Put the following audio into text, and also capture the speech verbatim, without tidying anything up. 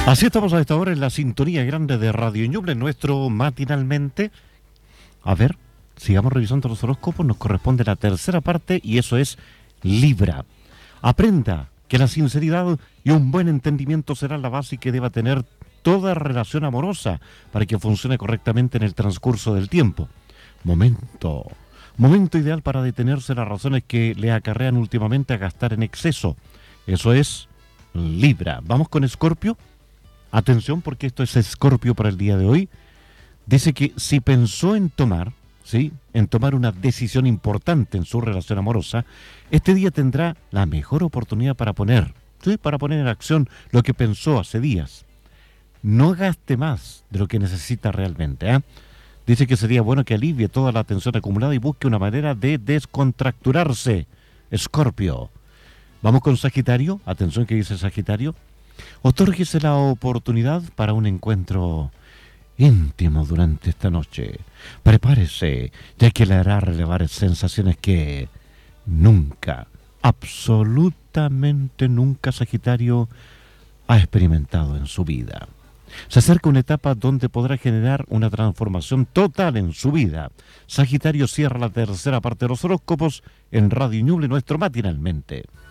Así estamos a esta hora en la sintonía grande de Radio Ñuble, nuestro matinalmente. A ver, sigamos revisando los horóscopos, nos corresponde la tercera parte y eso es Libra. Aprenda que la sinceridad y un buen entendimiento será la base que deba tener toda relación amorosa para que funcione correctamente en el transcurso del tiempo. Momento, momento ideal para detenerse las razones que le acarrean últimamente a gastar en exceso. Eso es Libra. Vamos con Escorpio. Atención porque esto es Escorpio para el día de hoy. Dice que si pensó en tomar, ¿sí? en tomar una decisión importante en su relación amorosa, este día tendrá la mejor oportunidad para poner, ¿sí? para poner en acción lo que pensó hace días. No gaste más de lo que necesita realmente. ¿eh? Dice que sería bueno que alivie toda la tensión acumulada y busque una manera de descontracturarse. Escorpio. Vamos con Sagitario. Atención que dice Sagitario. Otórguese la oportunidad para un encuentro íntimo durante esta noche. Prepárese, ya que le hará relevar sensaciones que nunca, absolutamente nunca Sagitario ha experimentado en su vida. Se acerca una etapa donde podrá generar una transformación total en su vida. Sagitario cierra la tercera parte de los horóscopos en Radio Ñuble, nuestro matinalmente.